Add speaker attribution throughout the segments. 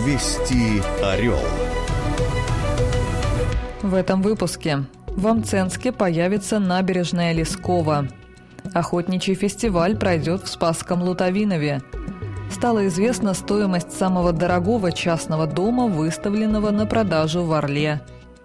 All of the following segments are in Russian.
Speaker 1: Вести Орел.
Speaker 2: В этом выпуске. В Амценске появится набережная Лескова. Охотничий фестиваль пройдет в Спасском Лутовинове. Стала известна стоимость самого дорогого частного дома, выставленного на продажу в Орле.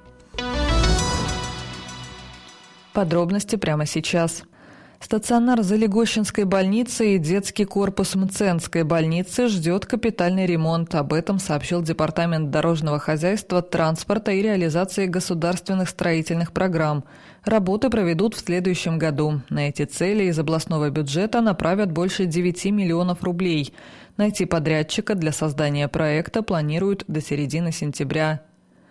Speaker 2: Подробности прямо сейчас. Стационар Залегощенской больницы и детский корпус Мценской больницы ждет капитальный ремонт. Об этом сообщил Департамент дорожного хозяйства, транспорта и реализации государственных строительных программ. Работы проведут в следующем году. На эти цели из областного бюджета направят больше 9 миллионов рублей. Найти подрядчика для создания проекта планируют до середины сентября.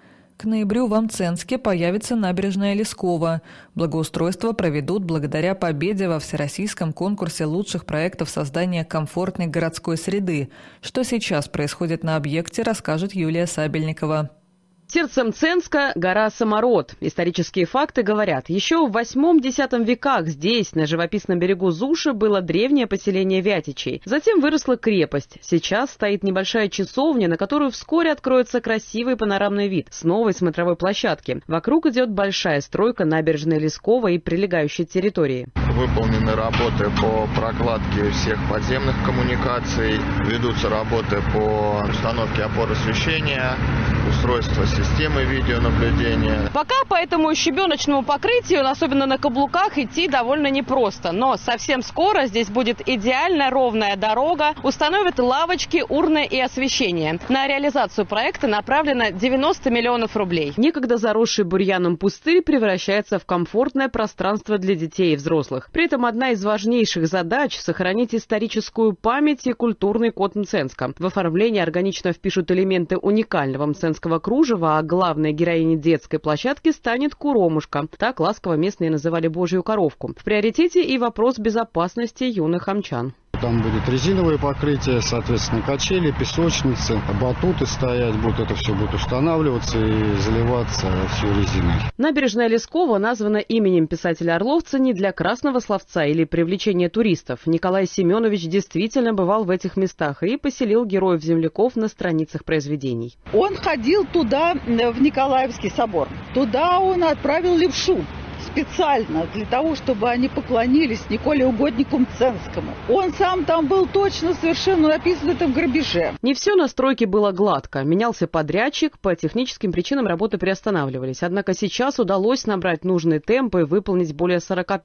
Speaker 2: К ноябрю в Амценске появится набережная Лескова. Благоустройство проведут благодаря победе во всероссийском конкурсе лучших проектов создания комфортной городской среды. Что сейчас происходит на объекте, расскажет Юлия Сабельникова.
Speaker 3: Сердце Мценска – гора Самород. Исторические факты говорят, еще в 8-10 веках здесь, на живописном берегу Зуши, было древнее поселение Вятичей. Затем выросла крепость. Сейчас стоит небольшая часовня, на которую вскоре откроется красивый панорамный вид с новой смотровой площадки. Вокруг идет большая стройка набережной Лескова и прилегающей территории.
Speaker 4: Выполнены работы по прокладке всех подземных коммуникаций, ведутся работы по установке опор освещения, устройства системы видеонаблюдения.
Speaker 3: Пока по этому щебеночному покрытию, особенно на каблуках, идти довольно непросто. Но совсем скоро здесь будет идеально ровная дорога, установят лавочки, урны и освещение. На реализацию проекта направлено 90 миллионов рублей. Некогда заросший бурьяном пустырь превращается в комфортное пространство для детей и взрослых. При этом одна из важнейших задач – сохранить историческую память и культурный код Мценска. В оформлении органично впишут элементы уникального мценского кружева, а главной героиней детской площадки станет Куромушка. Так ласково местные называли божью коровку. В приоритете и вопрос безопасности юных амчан.
Speaker 5: Там будет резиновое покрытие, соответственно, качели, песочницы, батуты стоять будут, это все будет устанавливаться и заливаться все резиной.
Speaker 3: Набережная Лескова названа именем писателя-орловца не для красного словца или привлечения туристов. Николай Семенович действительно бывал в этих местах и поселил героев-земляков на страницах произведений.
Speaker 6: Он ходил туда, в Николаевский собор. Туда он отправил левшу. Специально для того, чтобы они поклонились Николе Угоднику Мценскому. Он сам там был точно совершенно написано это в грабеже.
Speaker 3: Не все на стройке было гладко. Менялся подрядчик, по техническим причинам работы приостанавливались. Однако сейчас удалось набрать нужные темпы и выполнить более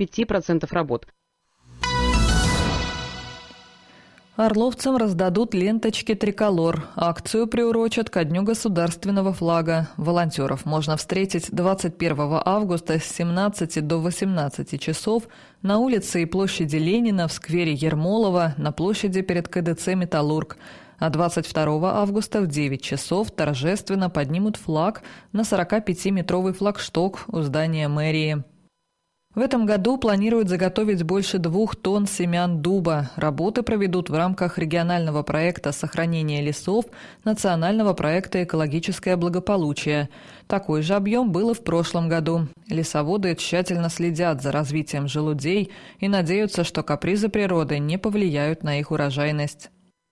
Speaker 3: 45% работ.
Speaker 2: Орловцам раздадут ленточки «Триколор». Акцию приурочат ко Дню государственного флага. Волонтеров можно встретить 21 августа с 17 до 18 часов на улице и площади Ленина, в сквере Ермолова, на площади перед КДЦ «Металлург». А 22 августа в 9 часов торжественно поднимут флаг на 45-метровый флагшток у здания мэрии. В этом году планируют заготовить больше 2 тонн семян дуба. Работы проведут в рамках регионального проекта сохранения лесов, национального проекта «Экологическое благополучие». Такой же объем был и в прошлом году. Лесоводы тщательно следят за развитием желудей и надеются, что капризы природы не повлияют на их урожайность.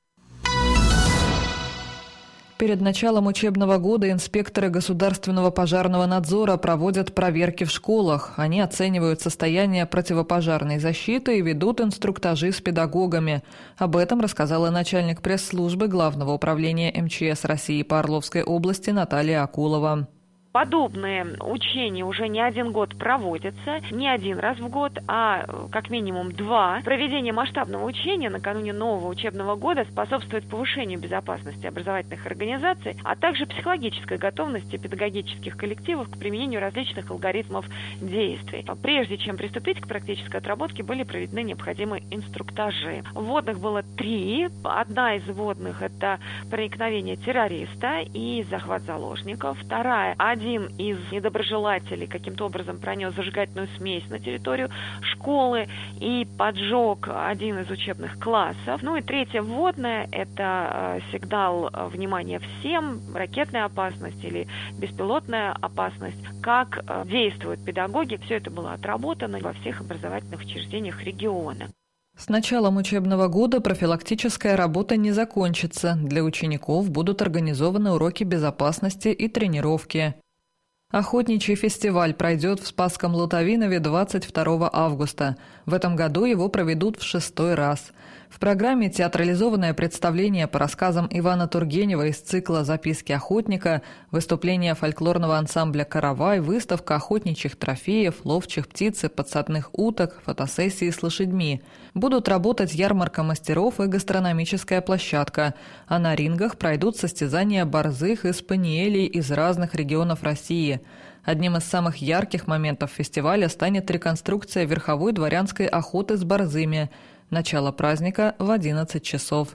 Speaker 2: Перед началом учебного года инспекторы государственного пожарного надзора проводят проверки в школах. Они оценивают состояние противопожарной защиты и ведут инструктажи с педагогами. Об этом рассказала начальник пресс-службы Главного управления МЧС России по Орловской области Наталья Акулова.
Speaker 7: Подобные учения уже не один год проводятся, не один раз в год, а как минимум 2. Проведение масштабного учения накануне нового учебного года способствует повышению безопасности образовательных организаций, а также психологической готовности педагогических коллективов к применению различных алгоритмов действий. Прежде чем приступить к практической отработке, были проведены необходимые инструктажи. Вводных было 3. Одна из вводных – это проникновение террориста и захват заложников. Вторая – один из недоброжелателей каким-то образом пронес зажигательную смесь на территорию школы и поджег один из учебных классов. Ну и третья вводная – это сигнал внимания всем, ракетная опасность или беспилотная опасность, как действуют педагоги. Все это было отработано во всех образовательных учреждениях региона.
Speaker 2: С началом учебного года профилактическая работа не закончится. Для учеников будут организованы уроки безопасности и тренировки. Охотничий фестиваль пройдет в Спасском Лутовинове 22 августа. В этом году его проведут в 6-й раз. В программе театрализованное представление по рассказам Ивана Тургенева из цикла «Записки охотника», выступление фольклорного ансамбля «Каравай», выставка охотничьих трофеев, ловчих птиц и подсадных уток, фотосессии с лошадьми. Будут работать ярмарка мастеров и гастрономическая площадка, а на рингах пройдут состязания борзых и спаниелей из разных регионов России. Одним из самых ярких моментов фестиваля станет реконструкция верховой дворянской охоты с борзыми. Начало праздника в 11 часов.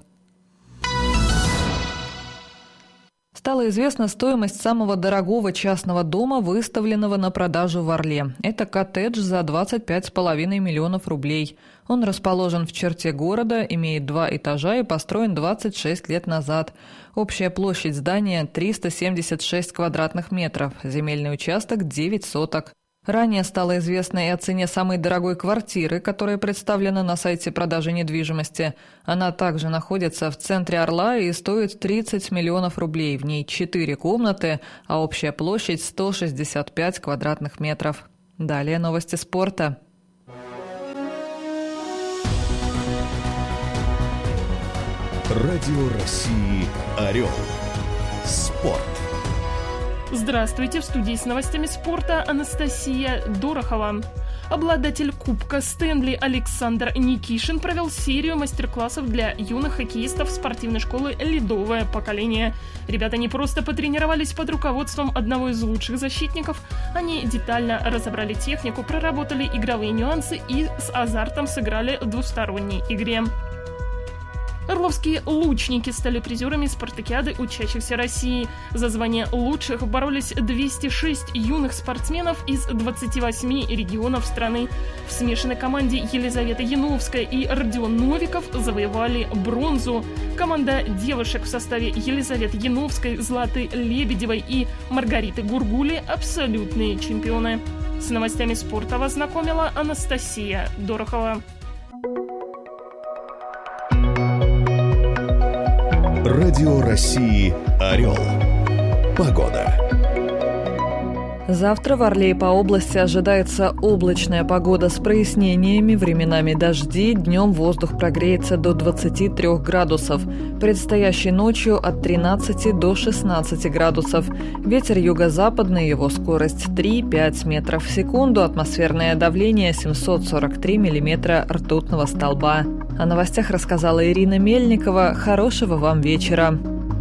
Speaker 2: Стала известна стоимость самого дорогого частного дома, выставленного на продажу в Орле. Это коттедж за 25,5 миллионов рублей. Он расположен в черте города, имеет 2 этажа и построен 26 лет назад. Общая площадь здания – 376 квадратных метров, земельный участок – 9 соток. Ранее стало известно и о цене самой дорогой квартиры, которая представлена на сайте продажи недвижимости. Она также находится в центре Орла и стоит 30 миллионов рублей. В ней 4 комнаты, а общая площадь 165 квадратных метров. Далее новости спорта.
Speaker 1: Радио России «Орел». Спорт.
Speaker 8: Здравствуйте, в студии с новостями спорта Анастасия Дорохова. Обладатель Кубка Стэнли Александр Никишин провел серию мастер-классов для юных хоккеистов спортивной школы «Ледовое поколение». Ребята не просто потренировались под руководством одного из лучших защитников, они детально разобрали технику, проработали игровые нюансы и с азартом сыграли в двусторонней игре. Орловские лучники стали призерами спартакиады учащихся России. За звание лучших боролись 206 юных спортсменов из 28 регионов страны. В смешанной команде Елизавета Яновская и Родион Новиков завоевали бронзу. Команда девушек в составе Елизаветы Яновской, Златы Лебедевой и Маргариты Гургули – абсолютные чемпионы. С новостями спорта вас знакомила Анастасия Дорохова.
Speaker 1: Радио России «Орел». Погода.
Speaker 2: Завтра в Орле и по области ожидается облачная погода с прояснениями, временами дожди, днем воздух прогреется до 23 градусов. Предстоящей ночью от 13 до 16 градусов. Ветер юго-западный, его скорость 3-5 метров в секунду, атмосферное давление 743 миллиметра ртутного столба. О новостях рассказала Ирина Мельникова. Хорошего вам вечера.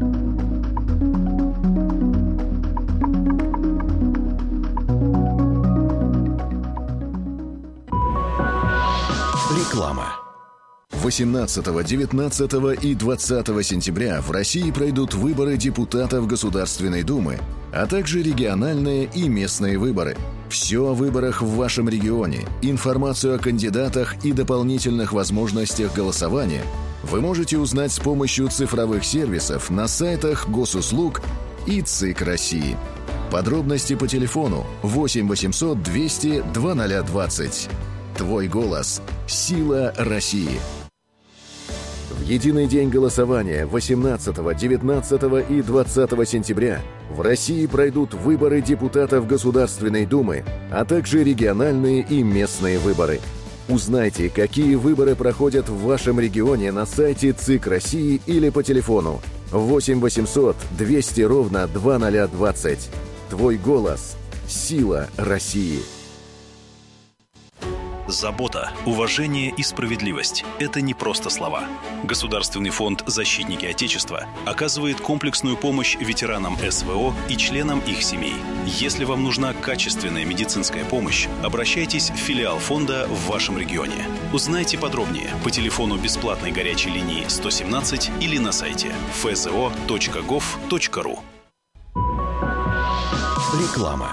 Speaker 1: Реклама. 18, 19 и 20 сентября в России пройдут выборы депутатов Государственной Думы, а также региональные и местные выборы. Все о выборах в вашем регионе, информацию о кандидатах и дополнительных возможностях голосования вы можете узнать с помощью цифровых сервисов на сайтах Госуслуг и ЦИК России. Подробности по телефону 8 800 200 2020. Твой голос – сила России. В единый день голосования 18, 19 и 20 сентября в России пройдут выборы депутатов Государственной Думы, а также региональные и местные выборы. Узнайте, какие выборы проходят в вашем регионе на сайте ЦИК России или по телефону 8 800 200 2020. Твой голос – сила России.
Speaker 9: Забота, уважение и справедливость – это не просто слова. Государственный фонд «Защитники Отечества» оказывает комплексную помощь ветеранам СВО и членам их семей. Если вам нужна качественная медицинская помощь, обращайтесь в филиал фонда в вашем регионе. Узнайте подробнее по телефону бесплатной горячей линии 117 или на сайте fzo.gov.ru.
Speaker 1: Реклама.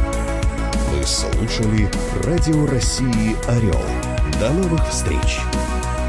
Speaker 1: Слушали Радио России «Орел». До новых встреч!